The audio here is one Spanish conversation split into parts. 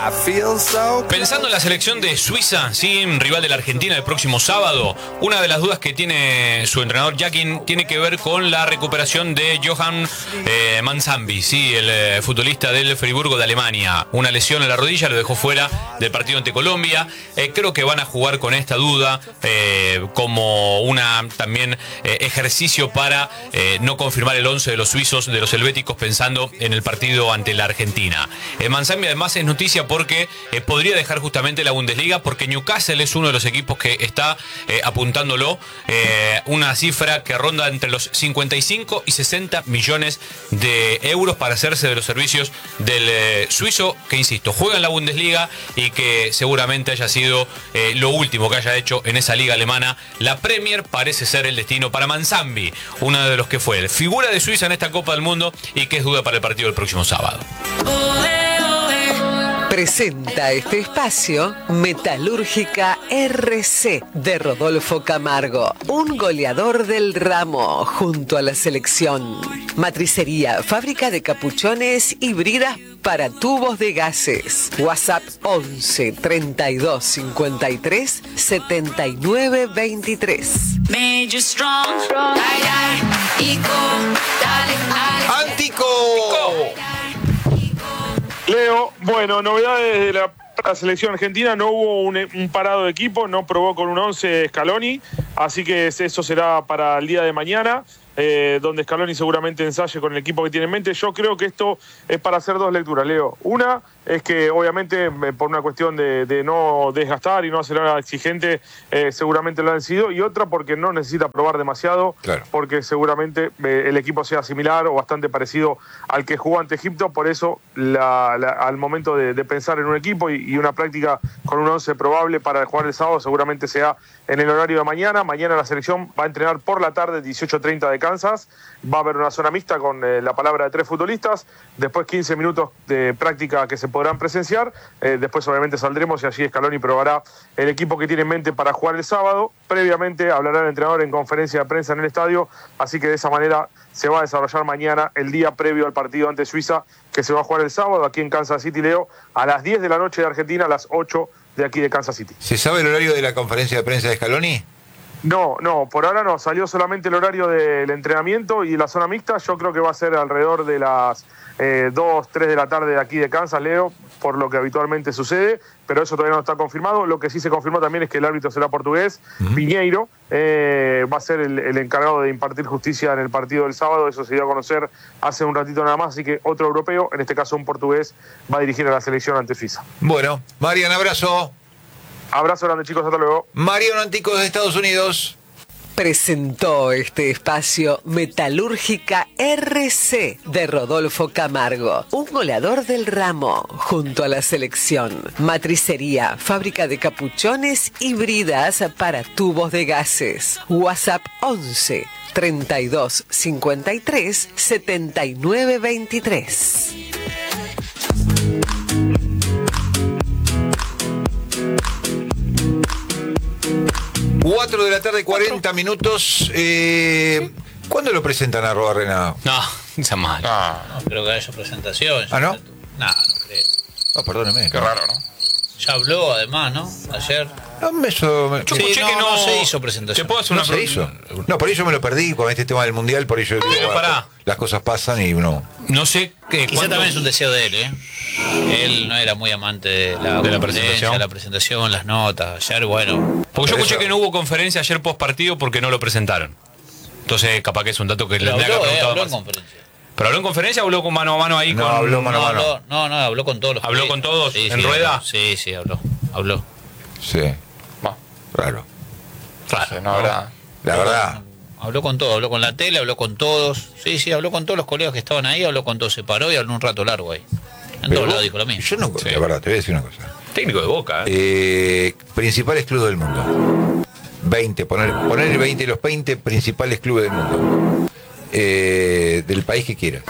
Pensando en la selección de Suiza, ¿sí? Rival de la Argentina el próximo sábado, una de las dudas que tiene su entrenador Jakin tiene que ver con la recuperación de Johan Manzambi, ¿sí? El futbolista del Friburgo de Alemania. Una lesión en la rodilla lo dejó fuera del partido ante Colombia. Creo que van a jugar con esta duda como una también ejercicio para no confirmar el 11 de los suizos, de los helvéticos, pensando en el partido ante la Argentina. Manzambi además es noticia porque podría dejar justamente la Bundesliga, porque Newcastle es uno de los equipos que está apuntándolo, una cifra que ronda entre los 55 y 60 millones de euros para hacerse de los servicios del suizo, que insisto, juega en la Bundesliga y que seguramente haya sido lo último que haya hecho en esa liga alemana. La Premier parece ser el destino para Manzambi, uno de los que fue figura de Suiza en esta Copa del Mundo y que es duda para el partido del próximo sábado. Presenta este espacio Metalúrgica RC de Rodolfo Camargo, un goleador del ramo junto a la selección. Matricería, fábrica de capuchones y bridas para tubos de gases. WhatsApp 11 32 53 79 23. ¡Antico! Leo, bueno, novedades de la selección argentina. No hubo un parado de equipo, no probó con un 11 Scaloni, así que eso será para el día de mañana, donde Scaloni seguramente ensaye con el equipo que tiene en mente. Yo creo que esto es para hacer dos lecturas, Leo. Una es que obviamente por una cuestión de no desgastar y no hacer nada exigente, seguramente lo han sido, y otra porque no necesita probar demasiado, claro, porque seguramente el equipo sea similar o bastante parecido al que jugó ante Egipto. Por eso al momento de pensar en un equipo y una práctica con un 11 probable para jugar el sábado, seguramente sea en el horario de mañana. Mañana la selección va a entrenar por la tarde, 18:30 de Kansas. Va a haber una zona mixta con la palabra de 3 futbolistas, después 15 minutos de práctica que se podrán presenciar, después obviamente saldremos y allí Scaloni probará el equipo que tiene en mente para jugar el sábado. Previamente hablará el entrenador en conferencia de prensa en el estadio, así que de esa manera se va a desarrollar mañana el día previo al partido ante Suiza, que se va a jugar el sábado aquí en Kansas City, Leo, a las 10 de la noche de Argentina, a las 8 de aquí de Kansas City. ¿Se sabe el horario de la conferencia de prensa de Scaloni? No, por ahora no. Salió solamente el horario del entrenamiento y la zona mixta. Yo creo que va a ser alrededor de las 2, 3 de la tarde de aquí de Kansas, Leo, por lo que habitualmente sucede, pero eso todavía no está confirmado. Lo que sí se confirmó también es que el árbitro será portugués, Piñeiro, va a ser el encargado de impartir justicia en el partido del sábado. Eso se dio a conocer hace un ratito nada más, así que otro europeo, en este caso un portugués, va a dirigir a la selección ante Suiza. Bueno, Marian, abrazo. Abrazo grande, chicos, hasta luego. Mariano Antico de Estados Unidos presentó este espacio Metalúrgica RC de Rodolfo Camargo, un goleador del ramo junto a la selección. Matricería, fábrica de capuchones y bridas para tubos de gases. WhatsApp 11 32 53 79 23. 4 de la tarde, 40 minutos. ¿Cuándo lo presentan a Arruabarrena? No, está mal. No creo que haya presentación. ¿Ah, no? No creo. Oh, perdóneme. Qué raro, ¿no? Ya habló además, ¿no? Ayer. Yo escuché que no se hizo presentación. ¿Te puedo hacer ¿No una se hizo? No, por eso me lo perdí con este tema del Mundial, por eso digo, pará. las cosas pasan y no. No sé qué. Quizá también es un deseo de él, ¿eh? Él no era muy amante de la presentación, las notas. Ayer, bueno. Porque yo escuché que no hubo conferencia ayer post partido porque no lo presentaron. Entonces, capaz que es un dato que le haga preguntado. Habló en conferencia. ¿Pero habló en conferencia o habló con mano a mano ahí? No, habló mano a mano. No, habló con todos los. ¿Habló con todos? Sí, ¿En rueda? Sí, habló. Sí. Raro. No habrá. La verdad. Habló con todo, habló con la tele, habló con todos. Sí, habló con todos los colegas que estaban ahí, habló con todos, se paró y habló un rato largo ahí. En todos lados dijo lo mismo. Yo no, la verdad, te voy a decir una cosa. Técnico de Boca, principales clubes del mundo. 20, poner 20 los 20 principales clubes del mundo. Del país que quiera.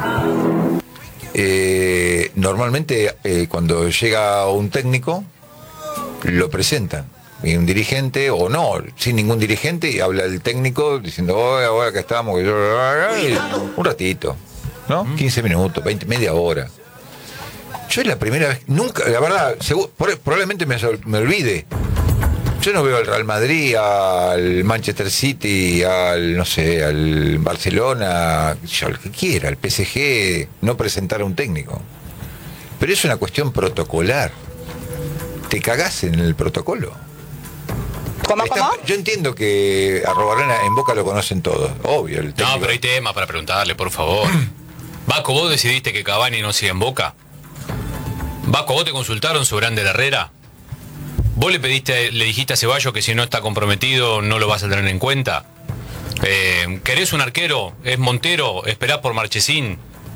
Normalmente cuando llega un técnico lo presentan, y un dirigente o no, sin ningún dirigente, y habla el técnico diciendo ahora que estamos, y un ratito, ¿no? 15 minutos, 20, media hora. Yo es la primera vez, nunca, la verdad, probablemente me olvide. Yo no veo al Real Madrid, al Manchester City, no sé, al Barcelona, al que quiera, al PSG, no presentar a un técnico. Pero es una cuestión protocolar. Te cagás en el protocolo. ¿Cómo? Yo entiendo que a Arruabarrena en Boca lo conocen todos, obvio. El técnico. No, pero hay tema para preguntarle, por favor. Baco, ¿vos decidiste que Cavani no siga en Boca? Baco, ¿vos te consultaron sobre Ander Herrera? ¿Vos le dijiste a Ceballos que si no está comprometido no lo vas a tener en cuenta? ¿Querés un arquero? ¿Es Montero? ¿Esperás por Marchesín?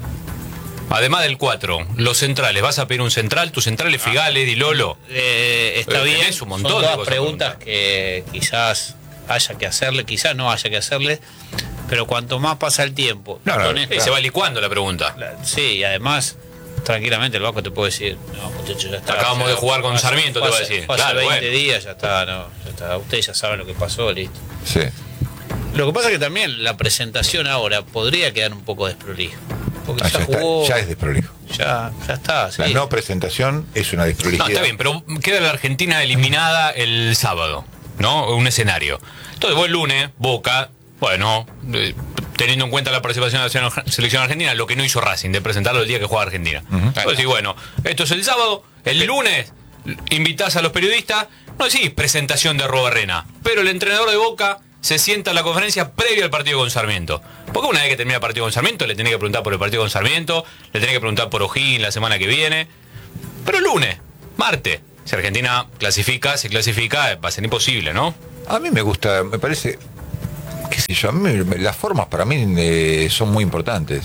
Además del 4, los centrales, ¿vas a pedir un central? ¿Tu central es Figales, Di Lolo? Está bien, un montón son de todas cosas preguntas que quizás haya que hacerle, quizás no haya que hacerle, pero cuanto más pasa el tiempo... Se va licuando la pregunta. Sí, y además, tranquilamente el Vasco te puede decir, no, muchachos, ya está. Acabamos de jugar con Sarmiento, te va a decir. Hace Claro, 20 días, ya está, ustedes ya saben lo que pasó, listo. Sí. Lo que pasa es que también la presentación ahora podría quedar un poco desprolija. Porque ya jugó... ya es desprolijo. Ya está, sí. La no presentación es una desprolijidad. No, está bien, pero queda la Argentina eliminada el sábado, ¿no? Un escenario. Entonces vos el lunes, Boca, bueno, teniendo en cuenta la participación de la selección argentina, lo que no hizo Racing, de presentarlo el día que juega Argentina. Entonces, bueno, esto es el sábado, el lunes invitás a los periodistas, no decís presentación de Arruabarrena, pero el entrenador de Boca se sienta en la conferencia previa al partido con Sarmiento. Porque una vez que termina el partido con Sarmiento, le tenés que preguntar por el partido con Sarmiento, le tenés que preguntar por O'Higgins la semana que viene. Pero el lunes, martes, si Argentina se clasifica, va a ser imposible, ¿no? A mí me gusta, me parece, qué sé yo, a mí las formas para mí son muy importantes.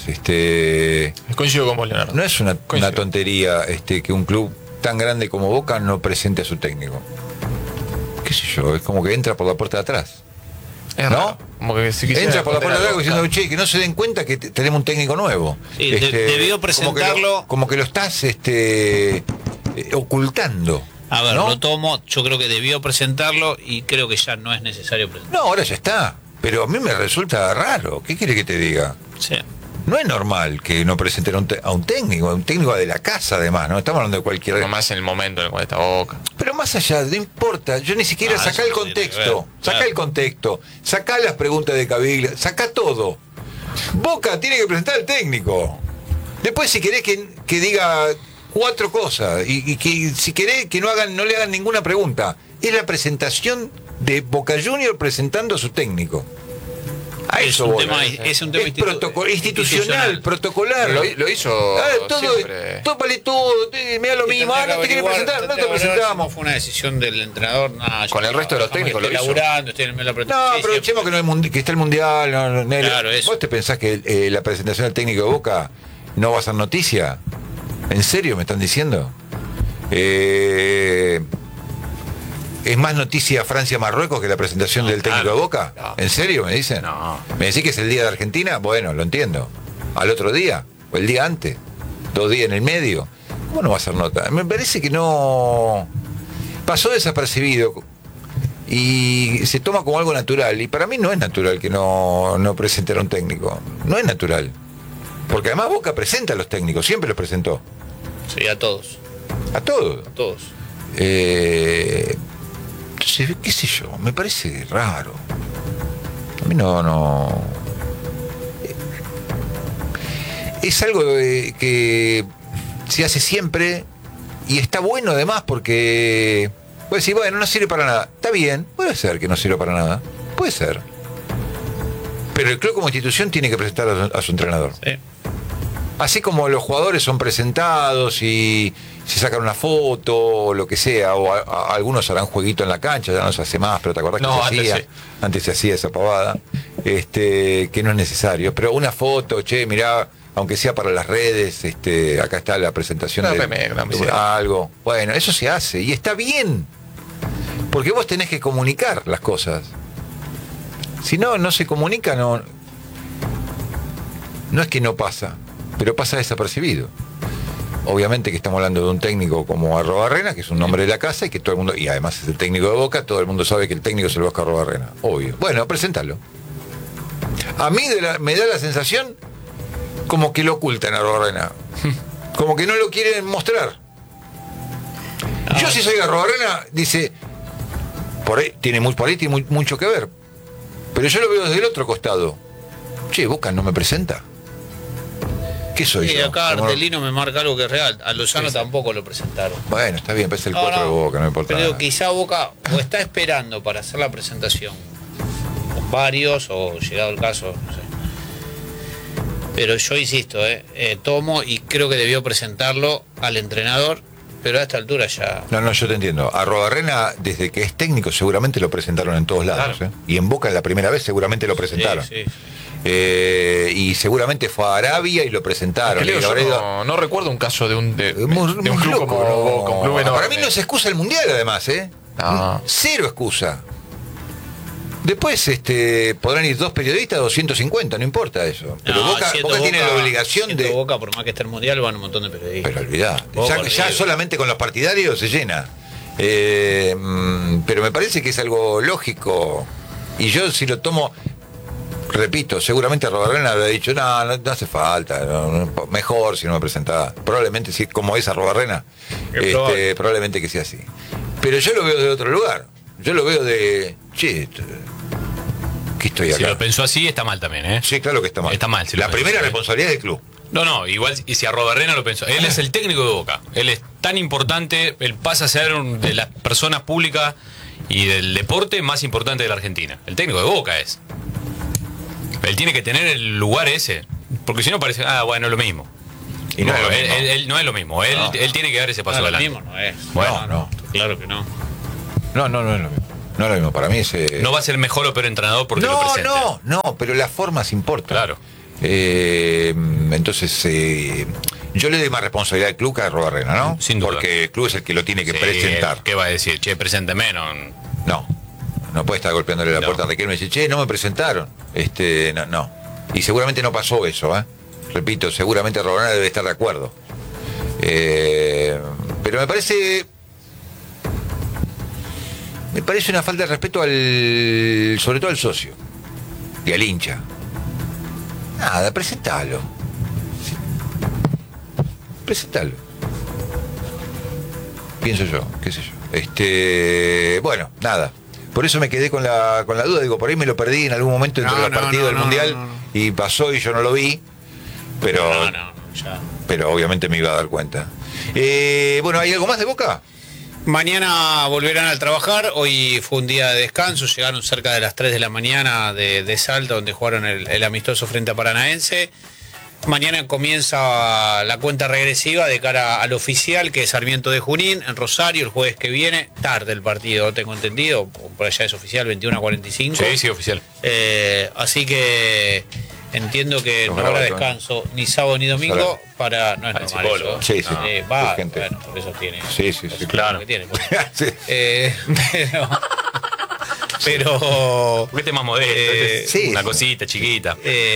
Coincido con vos, Leonardo. No es una tontería que un club tan grande como Boca no presente a su técnico. Qué sé yo, es como que entra por la puerta de atrás. ¿No? Como que si entra por la puerta de atrás diciendo, che, que no se den cuenta que tenemos un técnico nuevo. Sí, debió presentarlo. Como que lo estás ocultando. A ver, ¿no? lo tomo, yo creo que debió presentarlo y creo que ya no es necesario presentarlo. No, ahora ya está. Pero a mí me resulta raro. ¿Qué quiere que te diga? Sí. No es normal que no presenten a un técnico de la casa además, ¿no? Estamos hablando de cualquier... No más en el momento en el cual está Boca. Pero más allá, no importa, yo ni siquiera sacá el contexto, sacá las preguntas de Caviglia, sacá todo. Boca tiene que presentar al técnico. Después si querés que diga 4 cosas, y que si querés que no le hagan ninguna pregunta, es la presentación de Boca Junior presentando a su técnico. Es un tema institucional, protocolar. Lo hizo siempre. Todo vale todo, mira lo mismo, no te querés presentar, no te presentamos. Fue una decisión del entrenador. Con el resto de los técnicos lo hizo. No, aprovechemos que está el Mundial. Claro, ¿Vos te pensás que la presentación del técnico de Boca no va a ser noticia? ¿En serio me están diciendo? ¿Es más noticia Francia-Marruecos que la presentación del técnico de Boca? No. ¿En serio me dicen? No. ¿Me decís que es el día de Argentina? Bueno, lo entiendo. ¿Al otro día? ¿O el día antes? 2 días en el medio. ¿Cómo no va a ser nota? Me parece que no... Pasó desapercibido y se toma como algo natural. Y para mí no es natural que no presenten a un técnico. No es natural. Porque además Boca presenta a los técnicos, siempre los presentó. Sí, a todos. A todos. A todos. Entonces, qué sé yo, me parece raro. A mí no. Es algo que se hace siempre y está bueno además porque puede decir, bueno, no sirve para nada. Está bien, puede ser que no sirva para nada. Puede ser. Pero el club como institución tiene que presentar a su entrenador. Sí. Así como los jugadores son presentados y se sacan una foto o lo que sea, o algunos harán jueguito en la cancha, ya no se hace más, pero te acordás que se hacía, antes se hacía esa pavada, que no es necesario, pero una foto, che, mirá, aunque sea para las redes, acá está la presentación de algo, bueno, eso se hace y está bien, porque vos tenés que comunicar las cosas. Si no se comunica, no es que no pasa, pero pasa desapercibido. Obviamente que estamos hablando de un técnico como Arruabarrena, que es un nombre de la casa y que todo el mundo, y además es el técnico de Boca, todo el mundo sabe que el técnico es el Vasco Arruabarrena, obvio. Bueno, preséntalo. A mí me da la sensación como que lo ocultan a Arruabarrena. Como que no lo quieren mostrar. Yo si soy Arrobarrena, dice, por ahí tiene mucho que ver. Pero yo lo veo desde el otro costado. Che, Boca no me presenta. ¿Qué soy sí, yo? acá Artelino me marca algo que es real. A Lozano tampoco lo presentaron. Bueno, está bien, parece el 4 de Boca, no me importa. Pero nada. quizá Boca o está esperando para hacer la presentación con varios, o llegado el caso, no sé. Pero yo insisto, tomo y creo que debió presentarlo al entrenador, pero a esta altura ya... No, yo te entiendo. A Arrobarrena, desde que es técnico, seguramente lo presentaron en todos lados. Claro. Y en Boca la primera vez seguramente lo presentaron. Sí. Y seguramente fue a Arabia y lo presentaron. Leo, Y yo Loredo- no recuerdo un caso de un club loco, como Boca, un club enorme. Para mí no es excusa el mundial, además, No. Cero excusa. Después podrán ir 2 periodistas, 250, no importa eso. Pero No, Boca siendo tiene la obligación siendo de. Boca, por más que esté el mundial, van un montón de periodistas. Pero olvidá, Boca, ya River. solamente con los partidarios se llena. Pero me parece que es algo lógico. Y yo si lo tomo, repito, seguramente Arrobarrena habrá dicho, no hace falta, mejor si no me presentaba. Probablemente sí, como es Arrobarrena, probablemente que sea así. Pero yo lo veo de otro lugar. Yo lo veo de, che, ¿qué estoy acá? Si lo pensó así, está mal también, ¿eh? Sí, claro que está mal. Está mal, si lo La pensó, primera ¿eh? responsabilidad del club. No, igual, y si Arrobarrena lo pensó. Él es el técnico de Boca. Él es tan importante, él pasa a ser de las personas públicas y del deporte más importante de la Argentina. El técnico de Boca es. Él tiene que tener el lugar ese. Porque si no parece, bueno, es lo mismo. Y no es lo mismo. Él no es lo mismo. Él tiene que dar ese paso No, lo adelante. mismo no es. Bueno, no. Claro que no. No es lo mismo. No es lo mismo. Para mí es. No va a ser mejor o peor entrenador porque lo presente. No, pero las formas importan. Claro. Entonces, yo le doy más responsabilidad al club que a Arrobarrena, ¿no? Sin duda. Porque el club es el que lo tiene que Sí, presentar. ¿Qué va a decir? Che, presénteme, no. No puede estar golpeándole la puerta a Riquelme y decir, che, no me presentaron. No. Y seguramente no pasó eso, ¿eh? Repito, seguramente Arrobarrena debe estar de acuerdo. Pero me parece una falta de respeto sobre todo al socio y al hincha. Nada, presentalo. Presentalo. Pienso yo, qué sé yo. Bueno, nada. Por eso me quedé con la duda, digo, por ahí me lo perdí en algún momento entre los partidos del Mundial y pasó y yo no lo vi. Pero ya. Pero obviamente me iba a dar cuenta. Bueno, ¿hay algo más de Boca? Mañana volverán a trabajar. Hoy fue un día de descanso. Llegaron cerca de las 3 de la mañana de Salta, donde jugaron el amistoso frente a Paranaense. Mañana comienza la cuenta regresiva de cara al oficial, que es Sarmiento de Junín, en Rosario, el jueves que viene. Tarde el partido, tengo entendido. Por allá es oficial, 21:45. Sí, oficial. Así que entiendo que no habrá descanso ni sábado ni domingo para... No es normal eso. Sí. Va, Urgente. bueno, por eso tiene... Sí, claro. Que tiene, Sí. pero Porque este es más modesto. sí. Una cosita chiquita.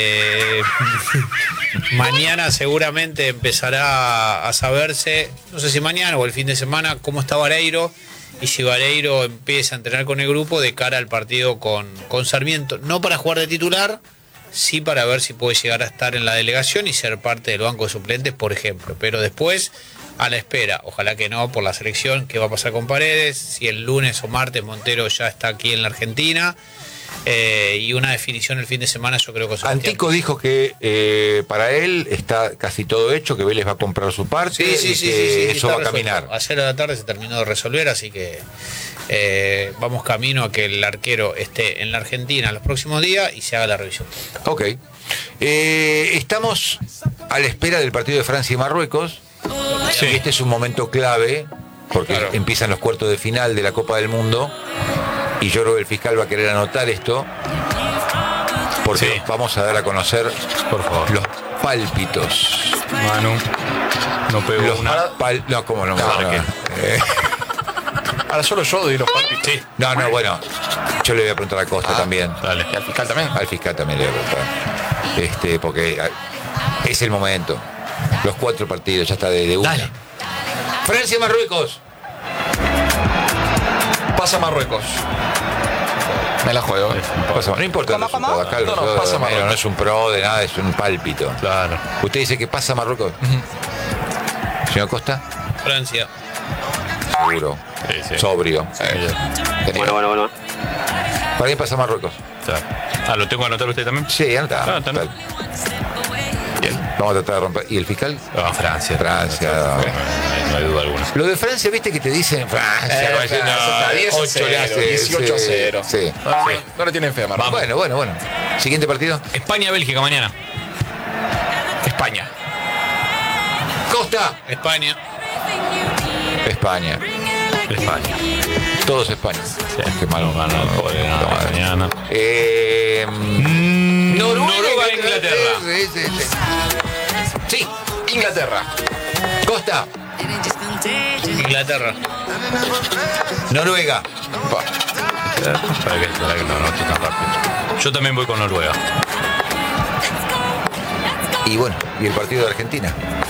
mañana seguramente empezará a saberse, no sé si mañana o el fin de semana, cómo está Vareiro y si Vareiro empieza a entrenar con el grupo de cara al partido con Sarmiento, no para jugar de titular, sí para ver si puede llegar a estar en la delegación y ser parte del banco de suplentes, por ejemplo, pero después a la espera, ojalá que no, por la selección, qué va a pasar con Paredes, si el lunes o martes Montero ya está aquí en la Argentina, y una definición el fin de semana, yo creo que Antico dijo que para él está casi todo hecho, que Vélez va a comprar su parte y que eso va a caminar. Ayer a la tarde se terminó de resolver, así que vamos camino a que el arquero esté en la Argentina los próximos días y se haga la revisión. Ok. Estamos a la espera del partido de Francia y Marruecos. Sí. Este es un momento clave porque Claro. empiezan los cuartos de final de la Copa del Mundo y yo creo que el fiscal va a querer anotar esto porque Sí. vamos a dar a conocer, Por favor. los pálpitos. Manu, no pegó No, ¿cómo no? ¿Para qué? Ahora solo yo doy los pálpitos. Sí. No, bueno, yo le voy a preguntar a Costa también. Dale. Y al fiscal también. Al fiscal también le voy a preguntar. Porque es el momento. Los 4 partidos, ya está de una. Dale. Francia y Marruecos. Pasa Marruecos. Me la juego. No importa el ¿Cómo? resultado. Acá el No, resultado pasa de Romero Marruecos. no es un pro de nada, es un pálpito. Claro. Usted dice que pasa Marruecos. Señor Costa. Francia. Seguro. Sí. Sobrio. Bueno. ¿Para quién pasa Marruecos? ¿Lo tengo que anotar usted también? Sí, anota. Bien. Vamos a tratar de romper. ¿Y el fiscal? Francia. No hay duda alguna. Lo de Francia, viste que te dicen Francia. 8 le hace, 18 a 0. Sí. No le tienen fe a Marruecos. Bueno. Siguiente partido. España-Bélgica mañana. España. Costa. España. España. Todos España. Sí. Qué malo. Mañana. Noruega, Inglaterra. Sí. Inglaterra. Costa. Inglaterra. Noruega. Espera que no estoy tan rápido. Yo también voy con Noruega. Y bueno, y el partido de Argentina.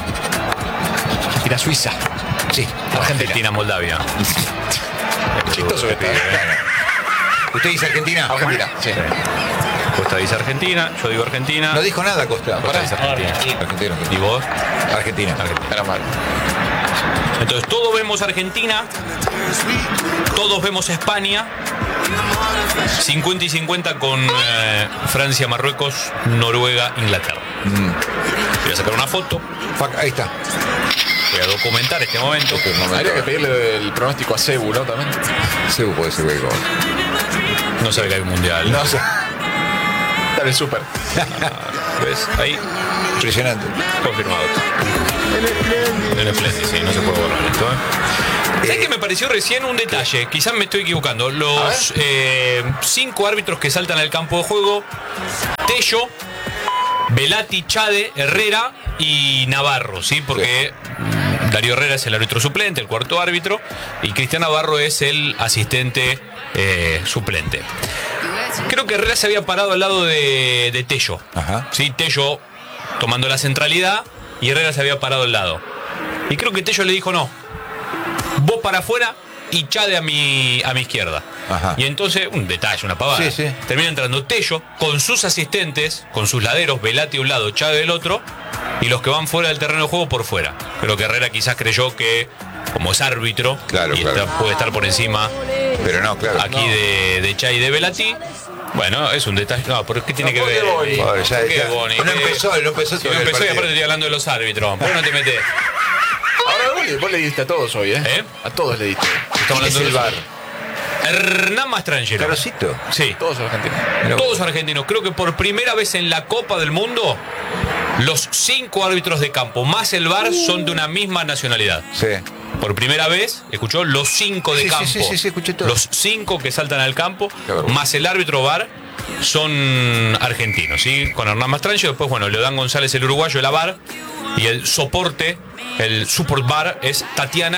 Y la Suiza. Sí. Argentina-Moldavia. Chistoso esto. ¿Usted dice Argentina? Argentina, sí. Costa dice Argentina, yo digo Argentina. No dijo nada Costa. Costa dice Argentina. Argentina. ¿Y vos? Argentina. Era mal. Entonces todos vemos Argentina, todos vemos España, 50 y 50 con Francia, Marruecos, Noruega, Inglaterra. Voy a sacar una foto, Ahí está. voy a documentar este momento. Habría que pedirle el pronóstico a Cebu, ¿no? También. Cebu puede ser que gol. No sabe que hay un mundial. No sé. Está en el súper. ¿Ves? Ahí, Impresionante. confirmado. En el Splendid, sí, no se puede borrar esto. ¿Sabes qué me pareció recién un detalle? Quizás me estoy equivocando. Los 5 árbitros que saltan al campo de juego: Tello, Velati, Chade, Herrera y Navarro, ¿sí? Porque Darío Herrera es el árbitro suplente, el cuarto árbitro, y Cristian Navarro es el asistente suplente. Creo que Herrera se había parado al lado de Tello. Ajá. ¿Sí? Tello tomando la centralidad y Herrera se había parado al lado. Y creo que Tello le dijo no. Vos para afuera y Chade a mi izquierda. Ajá. Y entonces, un detalle, una pavada. Sí. Termina entrando Tello con sus asistentes, con sus laderos, Velati un lado, Chade del otro, y los que van fuera del terreno de juego por fuera. Creo que Herrera quizás creyó que, como es árbitro, Claro. puede estar por encima Pero no, claro. aquí de Chade y de Velati. Bueno, es un detalle. No, pero ¿qué tiene que ver? Joder, ya, ¿Por qué, ya. Boni? No ¿Qué? empezó Si no todavía el empezó y partido. aparte estoy hablando de los árbitros. ¿Por qué no te metés? Ahora vos le diste a todos hoy, ¿eh? ¿Eh? A todos le diste. Estamos ¿Quién es hablando el de VAR? Hernán Mastrangelo. Carosito. Sí. Todos argentinos. Todos argentinos. Creo que por primera vez en la Copa del Mundo, los 5 árbitros de campo más el VAR son de una misma nacionalidad. Sí. Por primera vez, escuchó, los 5 de Sí, campo. sí, escuché todo. Los 5 que saltan al campo, Qué vergüenza. más el árbitro VAR, son argentinos, ¿sí? Con Hernán Mastrangelo, después, bueno, Leodán González, el uruguayo, el VAR, y el soporte, el support VAR es Tatiana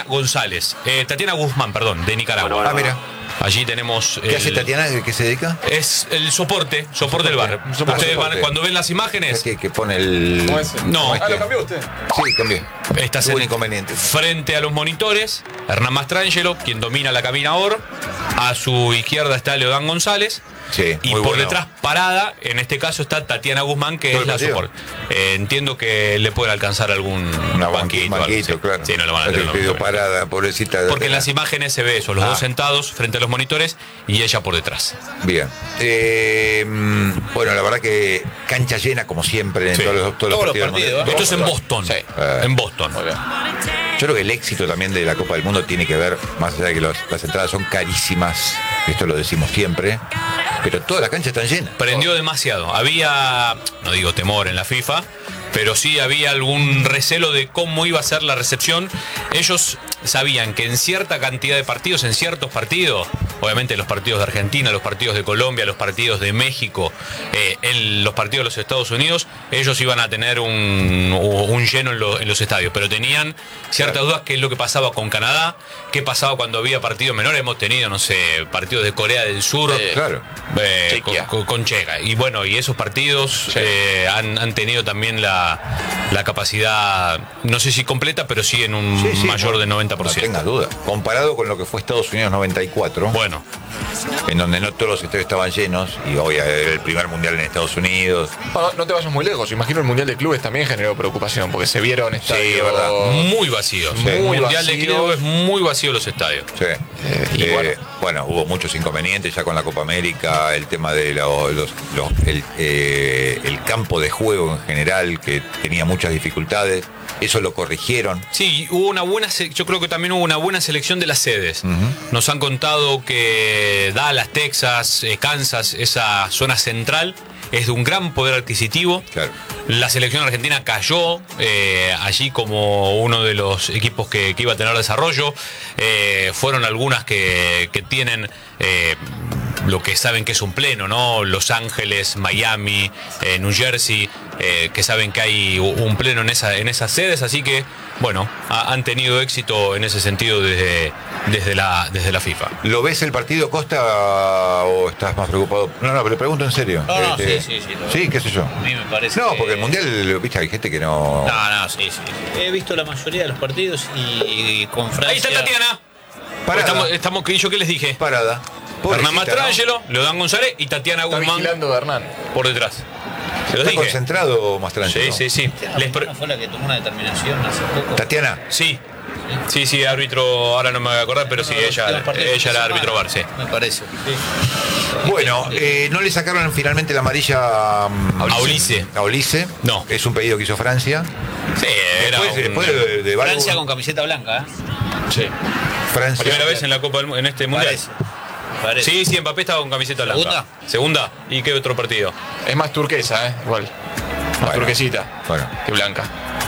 Guzmán, de Nicaragua. Ah, mira. Allí tenemos. ¿Qué hace Tatiana? ¿De qué se dedica? Es el soporte del VAR. Soporte. Ustedes Soporte. cuando ven las imágenes, Que pone el... ¿Cómo es? No. Ah, ¿lo cambió usted? Sí, cambié. estás Hubo un inconveniente. frente a los monitores, Hernán Mastrangelo, quien domina la cabina OR. A su izquierda está Leodán González. Sí, Y muy por bueno. detrás, parada, en este caso está Tatiana Guzmán, que ¿Todo es el la partido? soporte. Entiendo que le puede alcanzar algún banquito. algo, sí. claro. Sí, no lo van a El tener. pidió parada, pobrecita. de Porque en Herrera. las imágenes se ve eso, los Ah. dos sentados frente a los monitores y ella por detrás. Bien. Bueno, la verdad que cancha llena, como siempre, en Sí. todos los Todos los partidos, del mundo. Esto es en Boston. Sí. En Boston. Muy bien. Yo creo que el éxito también de la Copa del Mundo tiene que ver, más allá de que las entradas son carísimas, esto lo decimos siempre, pero toda la cancha está llena. Prendió demasiado. Había, no digo temor en la FIFA, pero sí había algún recelo de cómo iba a ser la recepción. Ellos sabían que en cierta cantidad de partidos, en ciertos partidos, obviamente los partidos de Argentina, los partidos de Colombia, los partidos de México, los partidos de los Estados Unidos, ellos iban a tener un lleno en los estadios, pero tenían ciertas dudas qué es lo que pasaba con Canadá, qué pasaba cuando había partidos menores. Hemos tenido, no sé, partidos de Corea del Sur, Claro. Chequia. con Checa. Y bueno, y esos partidos han tenido también la capacidad, no sé si completa, pero sí en un Sí, mayor no, de 90%. No tengas duda. Comparado con lo que fue Estados Unidos 94. Bueno, en donde no todos los estadios estaban llenos, y hoy era el primer mundial en Estados Unidos. Bueno, no te vayas muy lejos, imagino el Mundial de Clubes también generó preocupación, porque se vieron estadios... verdad. Muy vacíos. Muy El Mundial de vacíos. Clubes, muy vacío los estadios. Sí. y Bueno, hubo muchos inconvenientes ya con la Copa América, el tema de el campo de juego en general, que tenía muchas dificultades. Eso lo corrigieron. Sí, hubo yo creo que también hubo una buena selección de las sedes. Nos han contado que Dallas, Texas, Kansas, esa zona central es de un gran poder adquisitivo. Claro. La selección argentina cayó allí como uno de los equipos que iba a tener desarrollo. Fueron algunas que tienen lo que saben que es un pleno, ¿no? Los Ángeles, Miami, New Jersey, que saben que hay un pleno en esas sedes, así que, bueno, han tenido éxito en ese sentido desde la FIFA. ¿Lo ves el partido, Costa, o estás más preocupado? No, pero le pregunto en serio. No, sí. Sí, qué sé yo. A mí me parece No, que- porque el Mundial, viste, hay gente que no... No, sí. He visto la mayoría de los partidos y con Francia... Ahí está Tatiana. Parada. Estamos, ¿yo qué les dije? Parada. Hernán Pobrecita, Mastrangelo, Leodán González y Tatiana Está Guzmán vigilando a Hernán. por detrás. Se los ¿Está dije. concentrado, Mastrangelo? Sí. ¿No fue la que tomó una determinación hace poco? Tatiana. Sí, árbitro, ahora no me voy a acordar, pero sí, ella era árbitro VAR, sí. Me parece. Bueno, no le sacaron finalmente la amarilla A Ulises. A Ulises. No. Es un pedido que hizo Francia. Sí, era Después de varios- Francia con camiseta blanca, ¿eh? Sí. Francia. Primera vez en la Copa en este mundial. Parece. Sí, Mbappé estaba con camiseta blanca. ¿Segunda? ¿Y qué otro partido? Es más turquesa, igual. Más Bueno. turquesita Bueno. que blanca.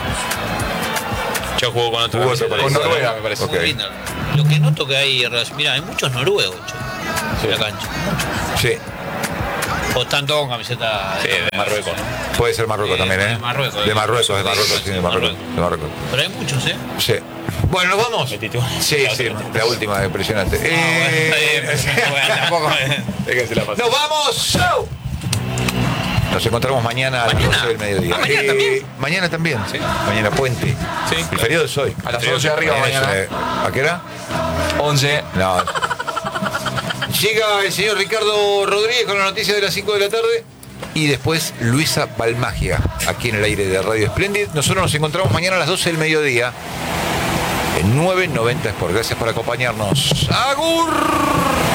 Ya jugó con otro. Jugó otro Con Parece, Noruega, ¿no? me parece. Ok. Muy linda. Lo que noto que hay... Mira, hay muchos noruegos, en la cancha. Sí. O están todos con camiseta... Sí, de Marruecos, ¿no? Puede ser Marruecos también, ¿eh? de Marruecos. De Marruecos, sí, de Marruecos. De Marruecos. Pero hay muchos, ¿eh? Sí. Bueno, ¿nos vamos? Sí, la última, impresionante. Déjense la pasar. ¡Nos vamos! ¡Chau! Nos encontramos mañana a las 12 del mediodía. ¿Mañana también? Mañana también. Mañana puente. Sí, El claro. feriado es hoy. A las 11 de arriba mañana. ¿A qué hora? 11. No. Llega el señor Ricardo Rodríguez con la noticia de las 5 de la tarde. Y después Luisa Balmagia, aquí en el aire de Radio Splendid. Nosotros nos encontramos mañana a las 12 del mediodía en 990 Sport. Gracias por acompañarnos. ¡Agur!